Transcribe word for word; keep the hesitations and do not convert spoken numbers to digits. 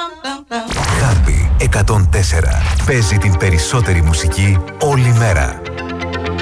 Χάμπι εκατόν τέσσερα. Παίζει την περισσότερη μουσική όλη μέρα.